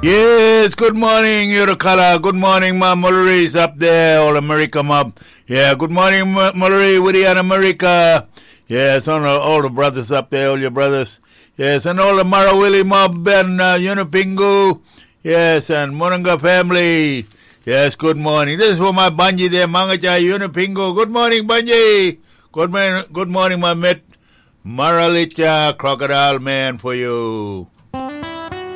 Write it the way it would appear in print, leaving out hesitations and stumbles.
Yes, good morning, Eurocala. Good morning, my Mullery's up there, all America mob. Yeah, good morning, Mullery, Woody and America. Yes, all the brothers up there, all your brothers. Yes, and all the Marawili mob and Unipingu. Yes, and Mononga family. Yes, good morning. This is for my Banji there, Mangacha Unipingu. Good morning, Banji. Good morning, my mate. Maralicha Crocodile Man for you.